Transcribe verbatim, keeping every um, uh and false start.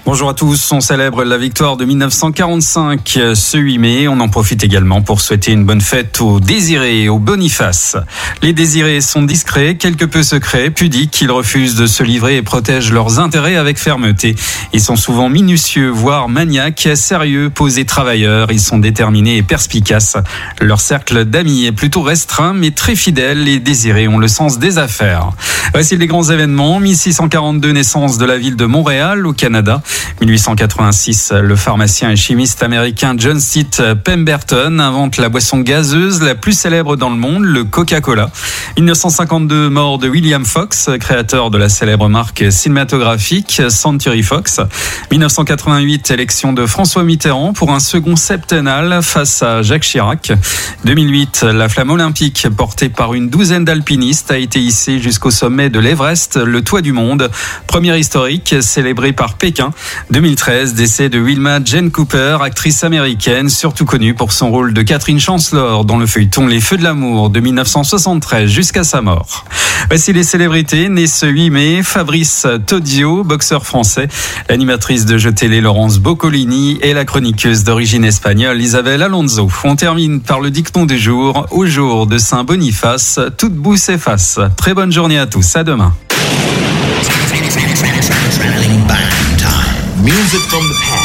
Bonjour à tous, on célèbre la victoire de mille neuf cent quarante-cinq ce huit mai. On en profite également pour souhaiter une bonne fête aux Désirés et aux Boniface. Les Désirés sont discrets, quelque peu secrets, pudiques. Ils refusent de se livrer et protègent leurs intérêts avec fermeté. Ils sont souvent minutieux, voire maniaques, sérieux, posés, travailleurs. Ils sont déterminés et perspicaces. Leur cercle d'amis est plutôt restreint, mais très fidèle. Les Désirés ont le sens des affaires. Voici les grands événements. mille six cent quarante-deux, naissance de la ville de Montréal, au Canada. mille huit cent quatre-vingt-six, le pharmacien et chimiste américain John Stitt Pemberton invente la boisson gazeuse la plus célèbre dans le monde, le Coca-Cola. mille neuf cent cinquante-deux, mort de William Fox, créateur de la célèbre marque cinématographique Century Fox. mille neuf cent quatre-vingt-huit, élection de François Mitterrand pour un second septennal face à Jacques Chirac. deux mille huit, la flamme olympique portée par une douzaine d'alpinistes a été hissée jusqu'au sommet de l'Everest, le toit du monde. Première historique célébrée par Pékin. deux mille treize, décès de Wilma Jane Cooper, actrice américaine, surtout connue pour son rôle de Catherine Chancellor dans le feuilleton Les Feux de l'amour de mille neuf cent soixante-treize jusqu'à sa mort. Voici les célébrités nées ce huit mai. Fabrice Todio, boxeur français, l'animatrice de jeux télé Laurence Boccolini et la chroniqueuse d'origine espagnole Isabel Alonso. On termine par le dicton du jour. Au jour de Saint-Boniface, toute boue s'efface. Très bonne journée à tous, à demain. Music from the past.